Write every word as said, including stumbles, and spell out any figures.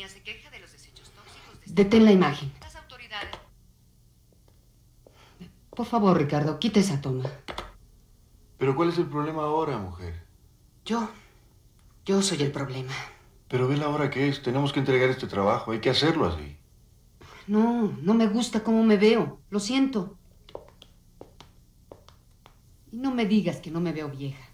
compañía se queja de los desechos tóxicos de... Detén la imagen. Las autoridades... Por favor, Ricardo, quita esa toma. ¿Pero cuál es el problema ahora, mujer? Yo, yo soy el problema. Pero ve la hora que es. Tenemos que entregar este trabajo. Hay que hacerlo así. No, no me gusta cómo me veo. Lo siento. Y no me digas que no me veo vieja.